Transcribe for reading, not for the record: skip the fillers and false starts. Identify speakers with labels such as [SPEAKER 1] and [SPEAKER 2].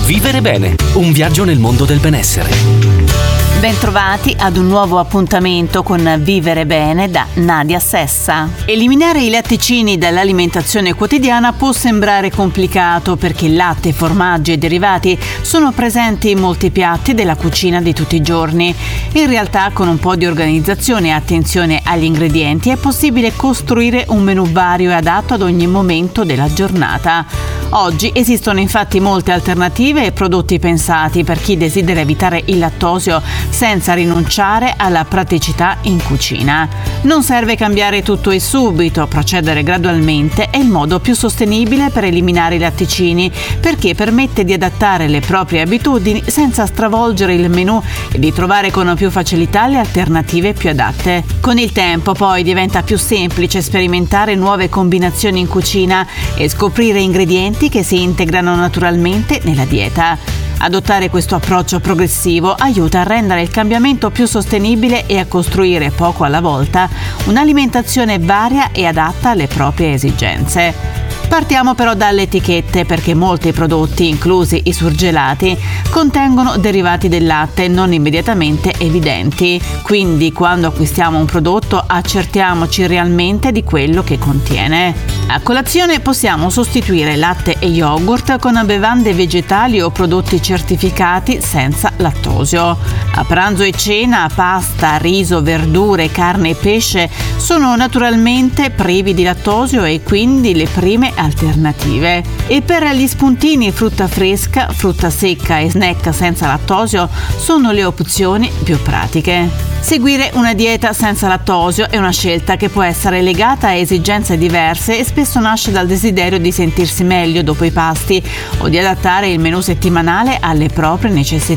[SPEAKER 1] Vivere bene, un viaggio nel mondo del benessere.
[SPEAKER 2] Bentrovati ad un nuovo appuntamento con Vivere Bene da Nadia Sessa. Eliminare i latticini dall'alimentazione quotidiana può sembrare complicato perché latte, formaggi e derivati sono presenti in molti piatti della cucina di tutti i giorni. In realtà, con un po' di organizzazione e attenzione agli ingredienti è possibile costruire un menù vario e adatto ad ogni momento della giornata. Oggi esistono infatti molte alternative e prodotti pensati per chi desidera evitare il lattosio senza rinunciare alla praticità in cucina. Non serve cambiare tutto e subito, procedere gradualmente è il modo più sostenibile per eliminare i latticini, perché permette di adattare le proprie abitudini senza stravolgere il menù e di trovare con più facilità le alternative più adatte. Con il tempo poi diventa più semplice sperimentare nuove combinazioni in cucina e scoprire ingredienti che si integrano naturalmente nella dieta. Adottare questo approccio progressivo aiuta a rendere il cambiamento più sostenibile e a costruire poco alla volta un'alimentazione varia e adatta alle proprie esigenze. Partiamo però dalle etichette, perché molti prodotti, inclusi i surgelati, contengono derivati del latte non immediatamente evidenti. Quindi quando acquistiamo un prodotto accertiamoci realmente di quello che contiene. A colazione possiamo sostituire latte e yogurt con bevande vegetali o prodotti certificati senza lattosio. A pranzo e cena pasta, riso, verdure, carne e pesce sono naturalmente privi di lattosio e quindi le prime alternative. E per gli spuntini frutta fresca, frutta secca e snack senza lattosio sono le opzioni più pratiche. Seguire una dieta senza lattosio è una scelta che può essere legata a esigenze diverse e spesso nasce dal desiderio di sentirsi meglio dopo i pasti o di adattare il menù settimanale alle proprie necessità.